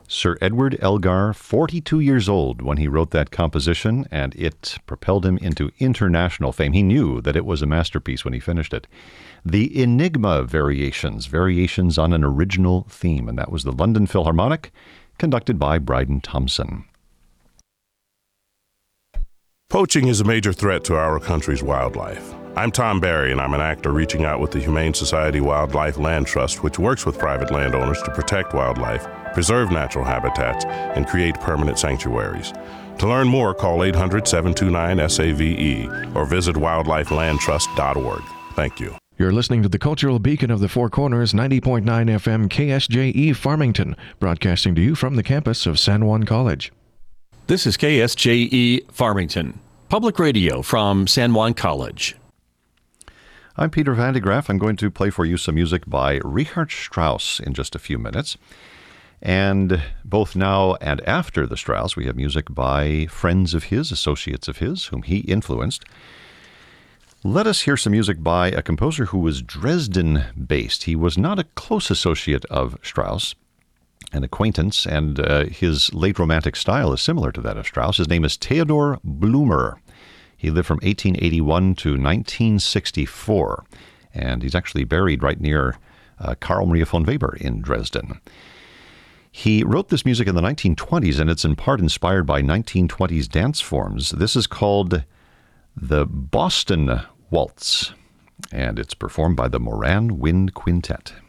Sir Edward Elgar, 42 years old when he wrote that composition, and it propelled him into international fame. He knew that it was a masterpiece when he finished it. The Enigma Variations on an Original Theme, and that was the London Philharmonic, conducted by Bryden Thompson. Poaching is a major threat to our country's wildlife. I'm Tom Barry, and I'm an actor reaching out with the Humane Society Wildlife Land Trust, which works with private landowners to protect wildlife, preserve natural habitats, and create permanent sanctuaries. To learn more, call 800-729-SAVE or visit wildlifelandtrust.org. Thank you. You're listening to the Cultural Beacon of the Four Corners, 90.9 FM KSJE Farmington, broadcasting to you from the campus of San Juan College. This is KSJE Farmington, public radio from San Juan College. I'm Peter Van de Graaff. I'm going to play for you some music by Richard Strauss in just a few minutes. And both now and after the Strauss, we have music by friends of his, associates of his, whom he influenced. Let us hear some music by a composer who was Dresden-based. He was not a close associate of Strauss, an acquaintance, and his late Romantic style is similar to that of Strauss. His name is Theodor Blumer. He lived from 1881 to 1964, and he's actually buried right near Carl Maria von Weber in Dresden. He wrote this music in the 1920s, and it's in part inspired by 1920s dance forms. This is called the Boston Waltz, and it's performed by the Moran Wind Quintet.